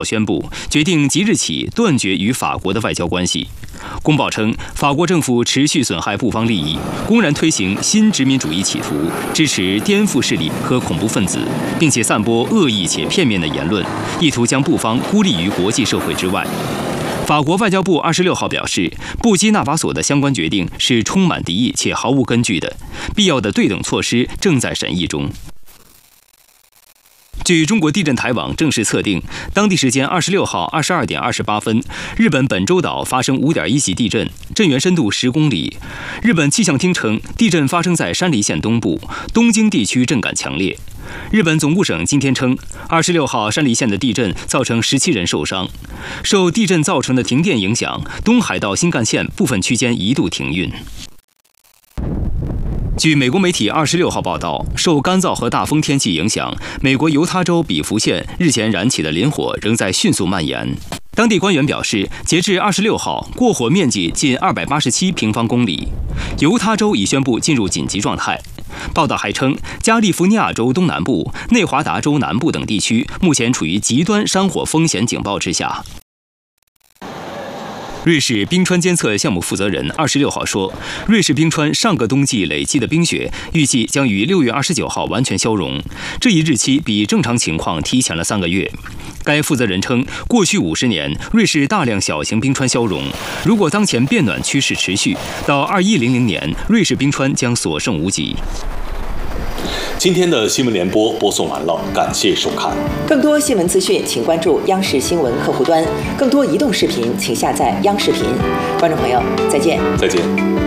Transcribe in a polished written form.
宣布决定即日起断绝与法国的外交关系。公报称，法国政府持续损害布方利益，公然推行新殖民主义企图，支持颠覆势力和恐怖分子，并且散播恶意且片面的言论，意图将布方孤立于国际社会之外。法国外交部26号表示，布基纳法索的相关决定是充满敌意且毫无根据的，必要的对等措施正在审议中。据中国地震台网正式测定，当地时间26号22点28分，日本本州岛发生5.1级地震，震源深度10公里。日本气象厅称，地震发生在山梨县东部，东京地区震感强烈。日本总务省今天称，26号山梨县的地震造成17人受伤。受地震造成的停电影响，东海道新干线部分区间一度停运。据美国媒体26号报道，受干燥和大风天气影响，美国犹他州比弗县日前燃起的林火仍在迅速蔓延。当地官员表示，截至26号，过火面积近287平方公里。犹他州已宣布进入紧急状态。报道还称，加利福尼亚州东南部、内华达州南部等地区目前处于极端山火风险警报之下。瑞士冰川监测项目负责人26号说，瑞士冰川上个冬季累积的冰雪预计将于6月29号完全消融，这一日期比正常情况提前了3个月。该负责人称，过去50年，瑞士大量小型冰川消融，如果当前变暖趋势持续，到2100年，瑞士冰川将所剩无几。 今天的新闻联播播送完了，感谢收看。 更多新闻资讯，请关注央视新闻客户端。更多移动视频，请下载央视频。观众朋友，再见。 再见。